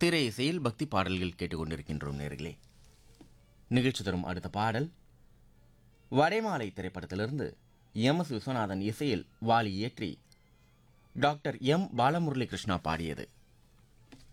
திரை இசையில் பக்தி பாடல்கள் கேட்டுக்கொண்டிருக்கின்றோம் நேர்களே. நிகழ்ச்சி தரும் அடுத்த பாடல் வடைமாலை திரைப்படத்திலிருந்து எம்.எஸ். விஸ்வநாதன் இசையில் வாலி இயற்றி டாக்டர் எம். பாலமுரளி கிருஷ்ணா பாடியது.